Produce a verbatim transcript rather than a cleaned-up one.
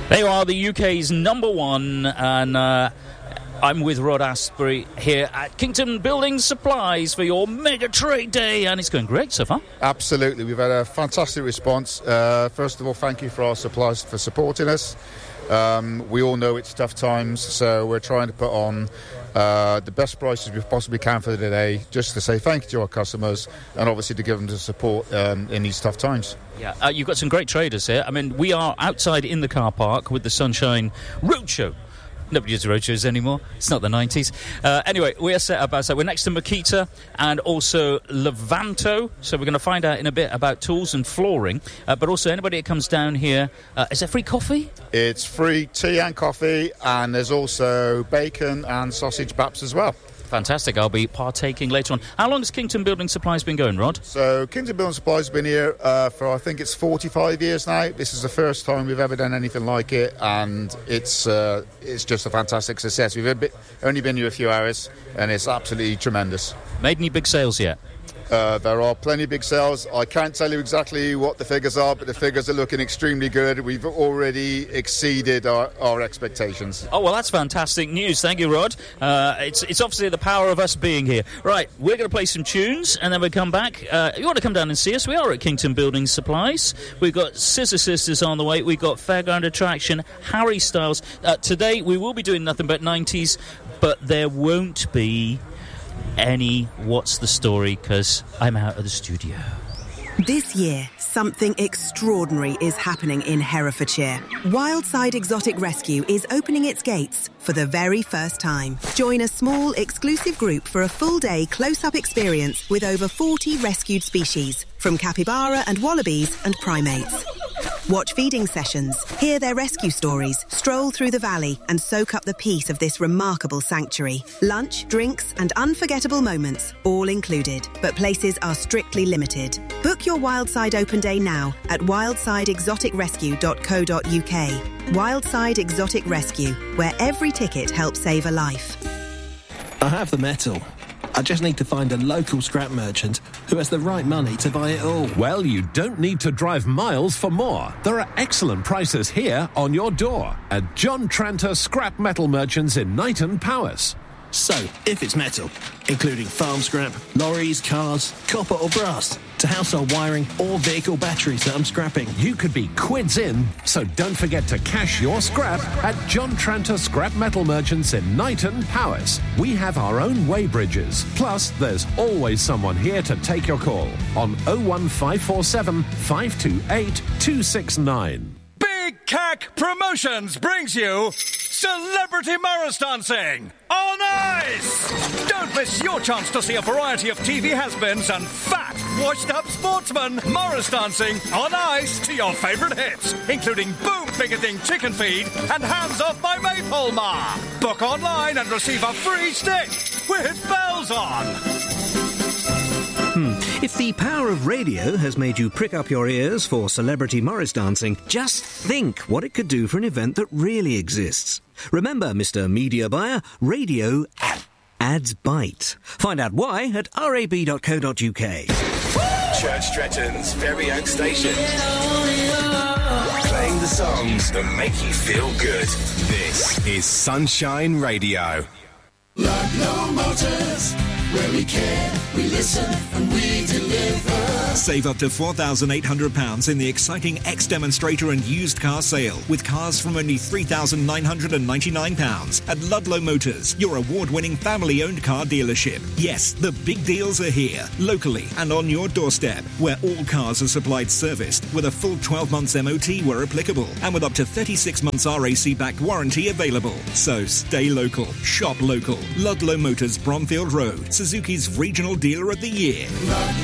They are the U K's number one, and uh, I'm with Rod Asprey here at Kington Building Supplies for your Mega Trade Day, and it's going great so far. Absolutely, we've had a fantastic response. Uh, first of all, thank you for our suppliers for supporting us. Um, we all know it's tough times, so we're trying to put on uh, the best prices we possibly can for the day, just to say thank you to our customers and obviously to give them the support um, in these tough times. Yeah, uh, you've got some great traders here. I mean, we are outside in the car park with the Sunshine Roadshow. Nobody does roadshows anymore. It's not the nineties. Uh, anyway, we are set up outside. We're next to Makita and also Levanto. So we're going to find out in a bit about tools and flooring. Uh, but also, anybody that comes down here, uh, is there free coffee? It's free tea and coffee, and there's also bacon and sausage baps as well. Fantastic. I'll be partaking later on. How long has Kington Building Supplies been going, Rod? So Kington Building Supplies has been here uh, for, I think it's forty-five years now. This is the first time we've ever done anything like it, and it's uh, it's just a fantastic success. We've been, only been here a few hours, and it's absolutely tremendous. Made any big sales yet? Uh, there are plenty of big sales. I can't tell you exactly what the figures are, but the figures are looking extremely good. We've already exceeded our, our expectations. Oh, well, that's fantastic news. Thank you, Rod. Uh, it's it's obviously the power of us being here. Right, we're going to play some tunes, and then we'll come back. Uh, you want to come down and see us? We are at Kington Building Supplies. We've got Scissor Sisters on the way. We've got Fairground Attraction, Harry Styles. Uh, today, we will be doing nothing but nineties, but there won't be any What's the Story, because I'm out of the studio. This year, something extraordinary is happening in Herefordshire. Wildside Exotic Rescue is opening its gates for the very first time. Join a small, exclusive group for a full-day close-up experience with over forty rescued species, from capybara and wallabies and primates. Watch feeding sessions, hear their rescue stories, stroll through the valley and soak up the peace of this remarkable sanctuary. Lunch, drinks and unforgettable moments, all included. But places are strictly limited. Book your Wildside Open Day now at wildside exotic rescue dot co dot uk. Wildside Exotic Rescue, where every ticket helps save a life. I have the metal. I just need to find a local scrap merchant who has the right money to buy it all. Well, you don't need to drive miles for more. There are excellent prices here on your door at John Tranter Scrap Metal Merchants in Knighton Powys. So, if it's metal, including farm scrap, lorries, cars, copper or brass, to household wiring or vehicle batteries that I'm scrapping, you could be quids in, so don't forget to cash your scrap at John Tranter Scrap Metal Merchants in Knighton Powys. We have our own weighbridges, plus there's always someone here to take your call on oh one five four seven, five two eight, two six nine. Big C A C Promotions brings you Celebrity Morris Dancing on Ice! Don't miss your chance to see a variety of T V has-beens and fat, washed-up sportsmen Morris dancing on ice to your favourite hits, including Boom Picketing Chicken Feed and Hands Off My Maypole Ma. Book online and receive a free stick with bells on. Hmm. If the power of radio has made you prick up your ears for Celebrity Morris Dancing, just think what it could do for an event that really exists. Remember, Mister Media Buyer, radio ads bite. Find out why at r a b dot co dot uk. Church Stretton's very own station. Playing the songs that make you feel good. This is Sunshine Radio. Ludlow Motors, where we care, we listen, and we deliver. Save up to four thousand eight hundred pounds in the exciting X-Demonstrator and used car sale, with cars from only three thousand nine hundred ninety-nine pounds at Ludlow Motors, your award-winning family-owned car dealership. Yes, the big deals are here, locally and on your doorstep, where all cars are supplied serviced, with a full twelve months M O T where applicable, and with up to thirty-six months R A C-backed warranty available. So stay local, shop local. Ludlow Motors, Bromfield Road, Suzuki's Regional Dealer of the Year. Ludlow